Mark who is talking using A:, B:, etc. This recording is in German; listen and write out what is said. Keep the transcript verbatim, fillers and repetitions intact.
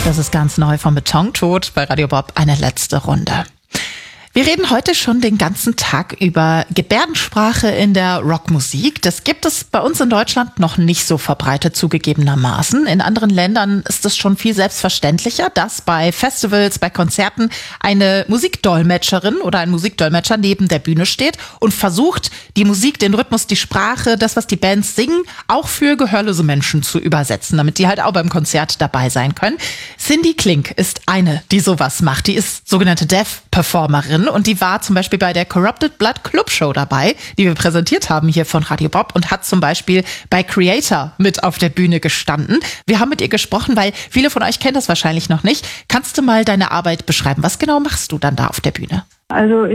A: Das ist ganz neu vom Betontod bei Radio Bob, eine letzte Runde. Wir reden heute schon den ganzen Tag über Gebärdensprache in der Rockmusik. Das gibt es bei uns in Deutschland noch nicht so verbreitet zugegebenermaßen. In anderen Ländern ist es schon viel selbstverständlicher, dass bei Festivals, bei Konzerten eine Musikdolmetscherin oder ein Musikdolmetscher neben der Bühne steht und versucht, die Musik, den Rhythmus, die Sprache, das, was die Bands singen, auch für gehörlose Menschen zu übersetzen, damit die halt auch beim Konzert dabei sein können. Cindy Klink ist eine, die sowas macht. Die ist sogenannte Deaf-Performerin. Und die war zum Beispiel bei der Corrupted Blood Club Show dabei, die wir präsentiert haben hier von Radio Bob, und hat zum Beispiel bei Creator mit auf der Bühne gestanden. Wir haben mit ihr gesprochen, weil viele von euch kennen das wahrscheinlich noch nicht. Kannst du mal deine Arbeit beschreiben? Was genau machst du dann da auf der Bühne?
B: Also